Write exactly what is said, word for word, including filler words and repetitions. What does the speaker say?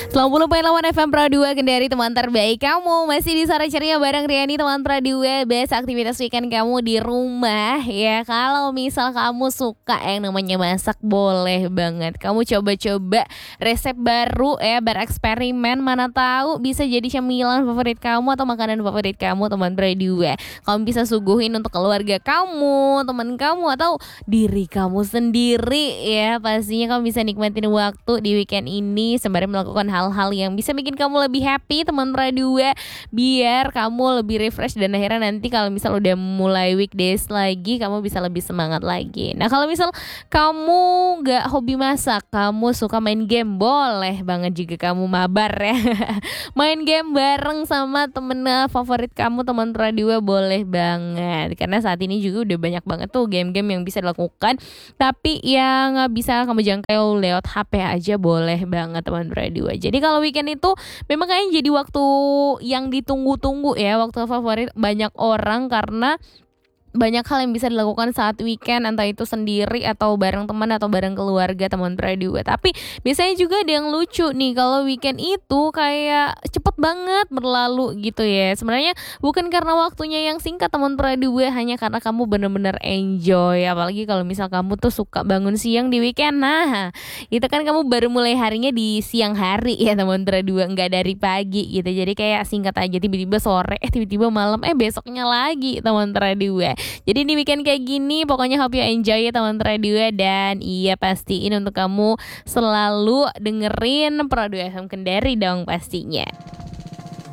sembilan puluh koma delapan F M Pradua Kendari, teman terbaik kamu. Masih di Sore Ceria bareng Riani, teman Pradua. Biasa aktivitas weekend kamu di rumah ya. Kalau misal kamu suka yang namanya masak, boleh banget kamu coba-coba resep baru ya, bereksperimen. Mana tahu bisa jadi cemilan favorit kamu atau makanan favorit kamu, teman Pradua. Kamu bisa suguhin untuk keluarga kamu, teman kamu, atau diri kamu sendiri ya. Pastinya kamu bisa nikmatin waktu di weekend ini sembari melakukan hal-hal yang bisa bikin kamu lebih happy, teman Pradua, biar kamu lebih refresh dan akhirnya nanti kalau misal udah mulai weekdays lagi kamu bisa lebih semangat lagi. Nah, kalau misal kamu gak hobi masak, kamu suka main game, boleh banget juga kamu mabar ya. Main game bareng sama temen favorit kamu, teman Pradua, boleh banget. Karena saat ini juga udah banyak banget tuh game-game yang bisa dilakukan, tapi yang bisa kamu jangkau lewat H P aja, boleh banget teman Pradua. Jadi kalau weekend itu memang kayaknya jadi waktu yang ditunggu-tunggu ya, waktu favorit banyak orang, karena banyak hal yang bisa dilakukan saat weekend, entah itu sendiri atau bareng teman atau bareng keluarga, teman Pradua. Tapi biasanya juga ada yang lucu nih, kalau weekend itu kayak cepet banget berlalu gitu ya. Sebenarnya bukan karena waktunya yang singkat, teman Pradua, hanya karena kamu bener-bener enjoy. Apalagi kalau misal kamu tuh suka bangun siang di weekend, nah itu kan kamu baru mulai harinya di siang hari ya, teman Pradua, nggak dari pagi gitu. Jadi kayak singkat aja, tiba-tiba sore, eh tiba-tiba malam, eh besoknya lagi, teman Pradua. Jadi di weekend kayak gini pokoknya hope you enjoy ya, teman Pradua. Dan iya, pastiin untuk kamu selalu dengerin Pradua F M Kendari dong pastinya.